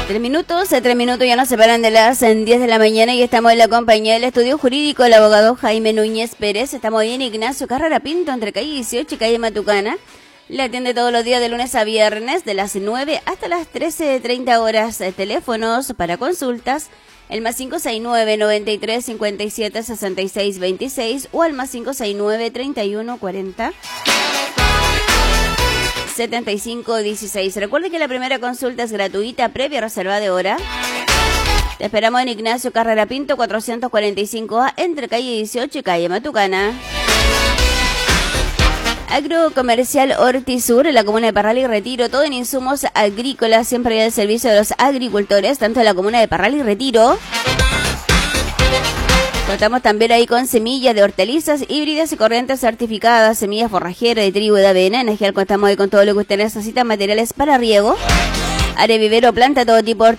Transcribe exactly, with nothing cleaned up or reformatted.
Tres minutos, tres minutos ya nos separan de las diez de la mañana y estamos en la compañía del estudio jurídico del abogado Jaime Núñez Pérez. Estamos bien Ignacio Carrera Pinto, entre calle dieciocho y calle Matucana. Le atiende todos los días de lunes a viernes, de las nueve hasta las trece treinta horas. Teléfonos para consultas, el más cinco seis nueve, noventa y tres, cincuenta y siete, sesenta y seis, veintiséis o al más cinco seis nueve, treinta y uno, cuarenta, setenta y cinco, dieciséis. Recuerde que la primera consulta es gratuita, previa reserva de hora. Te esperamos en Ignacio Carrera Pinto, cuatrocientos cuarenta y cinco A, entre calle dieciocho y calle Matucana. Agrocomercial Hortisur, en la comuna de Parral y Retiro, todo en insumos agrícolas, siempre hay el servicio de los agricultores, tanto en la comuna de Parral y Retiro. Contamos también ahí con semillas de hortalizas híbridas y corrientes certificadas, semillas forrajeras de trigo y de avena. En Ejial contamos ahí con todo lo que usted necesita, materiales para riego, área vivero, planta, todo tipo de